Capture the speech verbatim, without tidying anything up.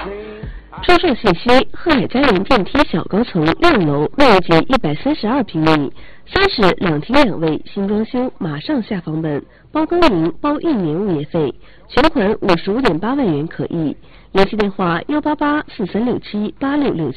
出售信息：鹤海嘉园电梯小高层六楼，面积一百三十二平米，三室两厅两卫，新装修，马上下房本，包更名，包一年物业费，全款五十五点八万元可议。联系电话：幺八八四三六七八六六七。